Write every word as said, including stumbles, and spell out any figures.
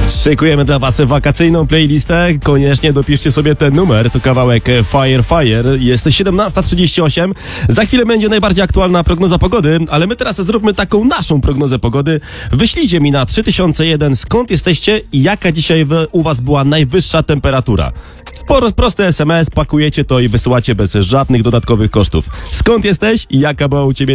Szykujemy dla was wakacyjną playlistę. Koniecznie dopiszcie sobie ten numer. To kawałek Fire Fire. Jest siedemnasta trzydzieści osiem. Za chwilę będzie najbardziej aktualna prognoza pogody, ale my teraz zróbmy taką naszą prognozę pogody. Wyślijcie mi na trzy tysiące jeden skąd jesteście i jaka dzisiaj wy, u was była najwyższa temperatura. Po, prosty es em es, pakujecie to i wysyłacie bez żadnych dodatkowych kosztów. Skąd jesteś i jaka była u ciebie